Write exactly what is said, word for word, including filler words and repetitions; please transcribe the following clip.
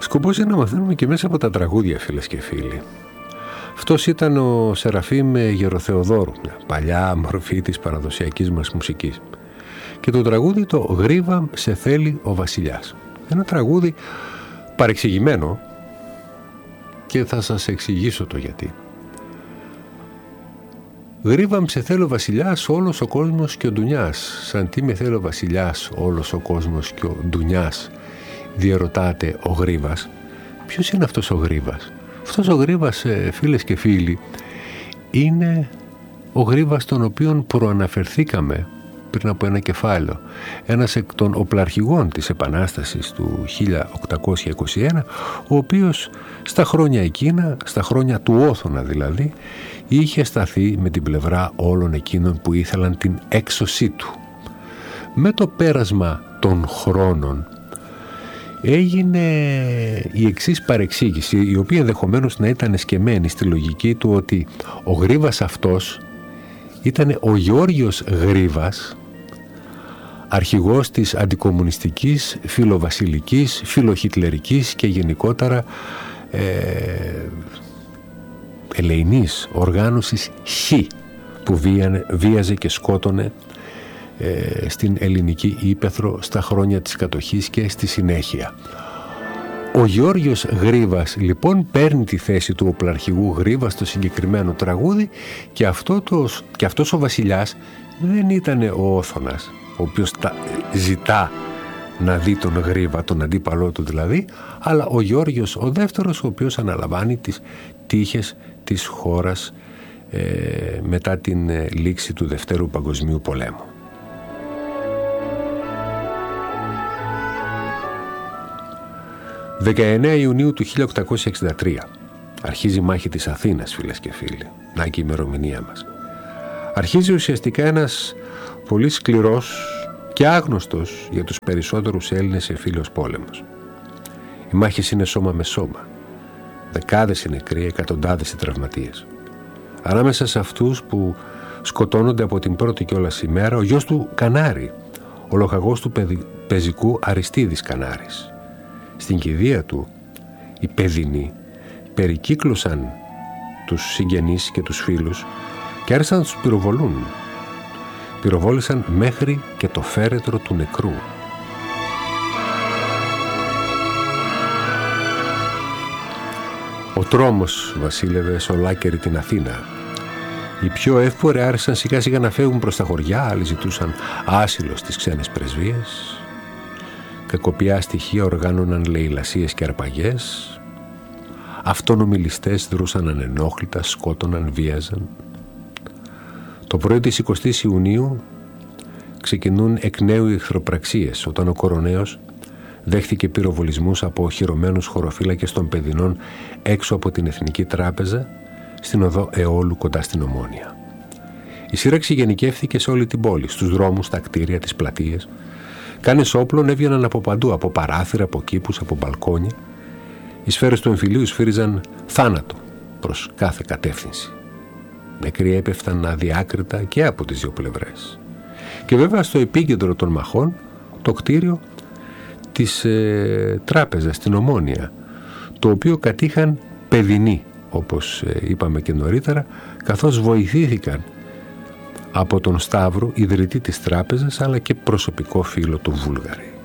σκοπός είναι να μαθαίνουμε και μέσα από τα τραγούδια, φίλες και φίλοι. Αυτός ήταν ο Σεραφείμ Γεροθεοδόρου, μια παλιά μορφή της παραδοσιακής μας μουσικής. Και το τραγούδι το «Γρίβα σε θέλει ο βασιλιάς». Ένα τραγούδι παρεξηγημένο και θα σας εξηγήσω το γιατί. «Γρίβα σε θέλει ο βασιλιάς, όλος ο κόσμος και ο ντουνιάς». Σαν τι με θέλει ο βασιλιάς, όλος ο κόσμος και ο ντουνιάς, διερωτάται ο Γρίβας. Ποιος είναι αυτός ο Γρίβας? Αυτός ο Γρίβας, φίλες και φίλοι, είναι ο Γρίβας τον οποίον προαναφερθήκαμε πριν από ένα κεφάλαιο. Ένας εκ των οπλαρχηγών της Επανάστασης του χίλια οκτακόσια είκοσι ένα, ο οποίος στα χρόνια εκείνα, στα χρόνια του Όθωνα δηλαδή, είχε σταθεί με την πλευρά όλων εκείνων που ήθελαν την έξωσή του. Με το πέρασμα των χρόνων έγινε η εξής παρεξήγηση, η οποία ενδεχομένως να ήταν εσκεμμένη στη λογική του ότι ο Γρίβας αυτός ήταν ο Γεώργιος Γρίβας, αρχηγός της αντικομμουνιστικής, φιλοβασιλικής, φιλοχιτλερικής και γενικότερα ε, ελεηνής οργάνωσης Χ, που βίανε, βίαζε και σκότωνε ε, στην ελληνική ύπαιθρο στα χρόνια της κατοχής και στη συνέχεια. Ο Γεώργιος Γρίβας λοιπόν παίρνει τη θέση του οπλαρχηγού Γρίβα στο συγκεκριμένο τραγούδι και, αυτό το, και αυτός ο βασιλιάς δεν ήταν ο Όθωνας, ο οποίος τα, ζητά να δει τον Γρίβα, τον αντίπαλό του δηλαδή, αλλά ο Γεώργιος ο δεύτερος, ο οποίος αναλαμβάνει τις τύχες της χώρας ε, μετά την ε, λήξη του Δευτέρου Παγκοσμίου Πολέμου. δεκαεννέα Ιουνίου του χίλια οκτακόσια εξήντα τρία. Αρχίζει η μάχη της Αθήνας, φίλες και φίλοι. Να και η ημερομηνία μας. Αρχίζει ουσιαστικά ένας πολύ σκληρός και άγνωστος για τους περισσότερους Έλληνες εμφύλιος πόλεμος. Οι μάχες είναι σώμα με σώμα. Δεκάδες οι νεκροί, εκατοντάδες οι τραυματίες. Ανάμεσα σε αυτούς που σκοτώνονται από την πρώτη κιόλας ημέρα, ο γιος του Κανάρη, ο λοχαγός του πεζικού Αριστίδης Κανάρης. Στην κηδεία του, οι παιδινοί περικύκλωσαν τους συγγενείς και τους φίλους και άρχισαν να τους πυροβολούν. Πυροβόλησαν μέχρι και το φέρετρο του νεκρού. Ο τρόμος βασίλευε σε ολάκερη την Αθήνα. Οι πιο εύποροι άρχισαν σιγά σιγά να φεύγουν προς τα χωριά, άλλοι ζητούσαν άσυλο στις ξένες πρεσβείες. Κακοπιά στοιχεία οργάνωναν λαιλασίες και αρπαγές. Αυτόνομοι ληστές δρούσαν ανενόχλητα, σκότωναν, βίαζαν. Το πρωί της εικοστής Ιουνίου ξεκινούν εκ νέου οι εχθροπραξίες, όταν ο κοροναίος δέχθηκε πυροβολισμούς από οχυρωμένους χωροφύλακες των παιδινών έξω από την Εθνική Τράπεζα στην οδό Αιώλου κοντά στην Ομόνια. Η σύραξη γενικεύθηκε σε όλη την πόλη, στους δρόμους, στα κτίρια, τις πλατείες. Κάνες όπλων έβγαιναν από παντού, από παράθυρα, από κήπους, από μπαλκόνια. Οι σφαίρες του εμφυλίου σφύριζαν θάνατο προς κάθε κατεύθυνση. Νεκροί έπεφταν αδιάκριτα και από τις δύο πλευρές. Και βέβαια στο επίκεντρο των μαχών το κτίριο της ε, τράπεζας στην Ομόνια, το οποίο κατήχαν παιδινοί, όπως ε, είπαμε και νωρίτερα, καθώς βοηθήθηκαν από τον Σταύρο, ιδρυτή της τράπεζας, αλλά και προσωπικό φίλο του Βούλγαρη.